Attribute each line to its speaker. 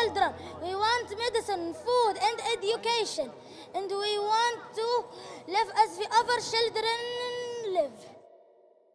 Speaker 1: children. We want medicine, food, and education. And we want to live as the other children live.